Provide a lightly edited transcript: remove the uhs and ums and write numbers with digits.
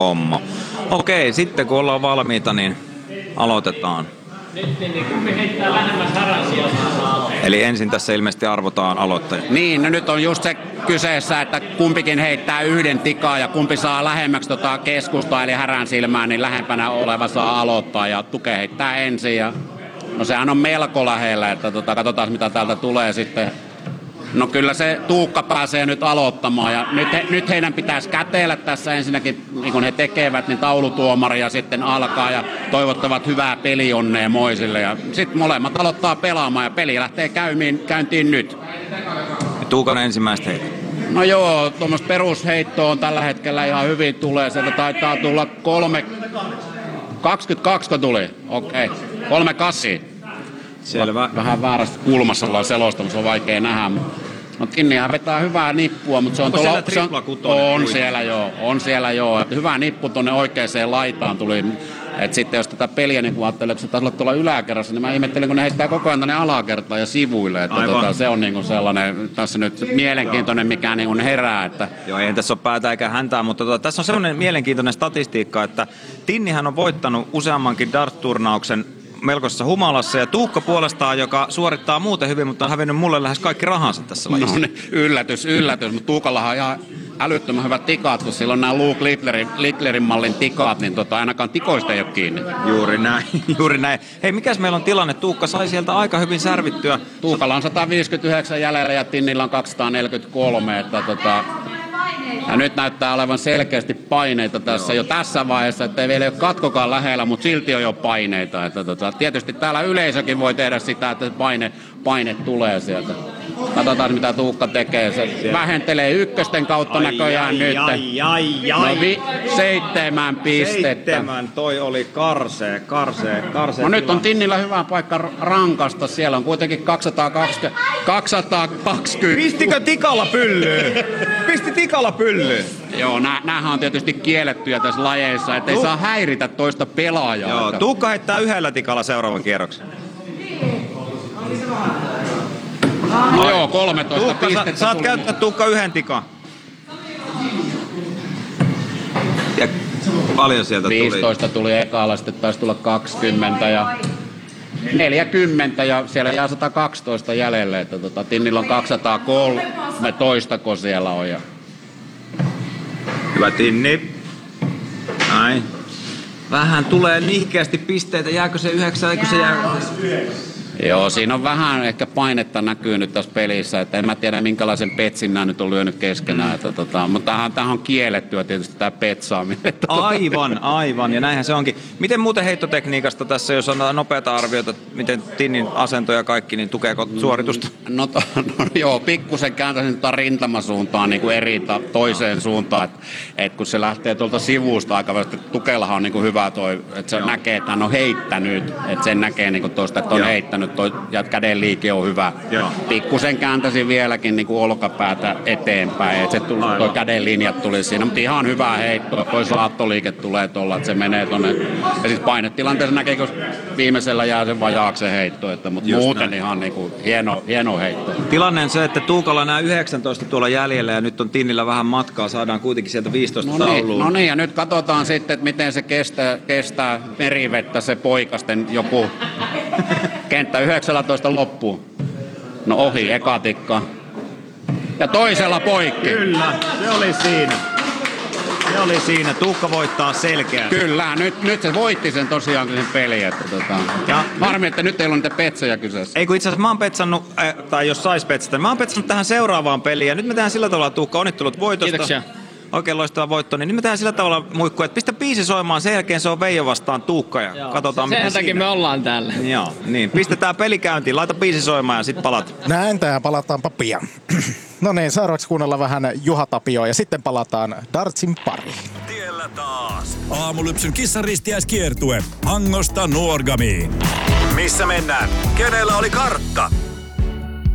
homma. Okei, sitten kun ollaan valmiita, niin aloitetaan. Nyt niin kumpi heittää lähemmäs Haransia. Eli ensin tässä ilmeisesti arvotaan aloittaja. Niin, no nyt on just se kyseessä, että kumpikin heittää yhden tikaa ja kumpi saa lähemmäksi keskustaa eli Härän silmään, niin lähempänä oleva saa aloittaa ja Tuke heittää ensin. Ja, no sehän on melko lähellä, että katsotaan mitä täältä tulee sitten. No kyllä se Tuukka pääsee nyt aloittamaan ja nyt heidän pitäisi käteillä tässä ensinnäkin, niin kuin he tekevät, niin taulutuomari ja sitten alkaa ja toivottavat hyvää pelionnea moisille. Ja sitten molemmat aloittaa pelaamaan ja peli lähtee käyntiin nyt. Tuukan ensimmäistä heitä. No joo, tuommoista perusheittoa on tällä hetkellä ihan hyvin tulee. Sieltä taitaa tulla 22 tuli, okei. 38. Selvä. Vähän väärästä kulmassa ollaan selostamassa, on vaikea nähdä. No Tinnihän vetää hyvää nippua, mutta se on tuolla... On siellä joo. Että hyvä nippu tuonne oikeaan laitaan tuli. Et sitten jos tätä peliä niin ajattelee, että se taisi olla tuolla yläkerrassa, niin mä ihmettelin, kun ne heittää koko ajan tänne alakertaan ja sivuille. Että se on niin kuin sellainen, tässä nyt mielenkiintoinen, mikä niin kuin herää. Että... Joo, ei tässä ole päätä eikä häntää, mutta tässä on sellainen mielenkiintoinen statistiikka, että Tinnihän on voittanut useammankin dart-turnauksen melkoisessa humalassa ja Tuukka puolestaan, joka suorittaa muuten hyvin, mutta on hävinnyt mulle lähes kaikki rahansa tässä lajissa. No niin, yllätys, mutta Tuukallahan on ihan älyttömän hyvät tikaat, kun sillä on nämä Luke Littlerin mallin tikaat, niin ainakaan tikoista ei ole kiinni. Juuri näin. Hei, mikäs meillä on tilanne? Tuukka sai sieltä aika hyvin särvittyä. Tuukalla on 159 jäljellä ja Tinnillä on 243, että ja nyt näyttää olevan selkeästi paineita tässä jo tässä vaiheessa, että ei vielä ole katkokaan lähellä, mutta silti on jo paineita. Että tietysti täällä yleisökin voi tehdä sitä, että paine tulee sieltä. Katsotaan mitä Tuukka tekee. Se vähentelee ykkösten kautta näköjään nyt. No 7 pistettä. 7, toi oli karsee. No nyt on Tinnillä hyvä paikka rankasta. Siellä on kuitenkin 220. Pistikö tikalla pyllyyn? Pisti tikalla pyllyyn. Joo, näähän on tietysti kiellettyjä tässä lajeissa, ettei saa häiritä toista pelaajaa. Joo, Tuukka heittää yhdellä tikalla seuraavan kierroksen. No joo, 13 Tuukka, pistettä. saat käyttää Tuukka yhden tikan. Ja paljon sieltä 15 tuli ekalla, sitten taisi tulla 20 ja 40 ja siellä jää 112 jäljelle. Että Tinnillä on 213, kun siellä on. Ja... Hyvä Tinni. Näin. Vähän tulee nihkeästi pisteitä. Jääkö se 9? Eikö se jää... Joo, siinä on vähän ehkä painetta näkyy nyt tässä pelissä, että en mä tiedä minkälaisen petsin nämä nyt on lyönyt keskenään, mutta tämähän on kiellettyä tietysti tämä petsaaminen. Aivan, ja näinhän se onkin. Miten muuten heittotekniikasta tässä, jos on nopeata arviota, miten Tinnin asento ja kaikki, niin tukeeko suoritusta? No joo, pikkusen kääntäisin rintamasuuntaan niin kuin toiseen suuntaan, että kun se lähtee tuolta sivusta aika vähän, että Tukellahan on niin kuin hyvä toi, että se näkee, että hän on heittänyt, että sen näkee niin kuin tuosta, että on heittänyt. Ja käden liike on hyvä. Pikkusen kääntäisin vieläkin niin kuin olkapäätä eteenpäin, että se toi käden linjat tuli siinä, mutta ihan hyvä heitto. Toi saattoliike tulee tuolla, että se menee tuonne. Ja sitten painetilanteessa näkee, kun viimeisellä jää sen vajaakseen heitto, mutta muuten näin. Ihan niin kuin hieno heitto. Tilanne on se, että Tuukalla nämä 19 tuolla jäljellä ja nyt on Tinnillä vähän matkaa, saadaan kuitenkin sieltä 15 tauluun. No niin, ja nyt katsotaan sitten, että miten se kestää merivettä se poikasten joku kenttä 19 loppuun. No ohi, eka tikka. Ja toisella poikki. Kyllä, se oli siinä. Tuukka voittaa selkeä. Kyllä, nyt se voitti sen tosiaankin sen peli. Harmi, että nyt ei ole niitä petsejä kyseessä. Ei kun itse asiassa mä oon petsannut, tai jos sais petsata, mä oon petsannut tähän seuraavaan peliin. Ja nyt me tehdään sillä tavalla, Tuukka, onnittelut voitosta. Kiitoksia. Oikein loistava voitto, niin nyt me tehdään sillä tavalla muikku, että pistä biisi soimaan, sen jälkeen se on Veijo vastaan Tuukka ja katsotaan miten sen takia me ollaan täällä. Joo, niin. Pistetään peli käyntiin, laita biisi soimaan ja sit palataan. Näin tää, palataanpa pian. No niin, seuraavaksi kuunnellaan vähän Juha Tapioa ja sitten palataan dartsin pariin. Tiellä taas. Aamulypsyn kissaristiäiskiertue Hangosta Nuorgamiin. Missä mennään? Kenellä oli kartta?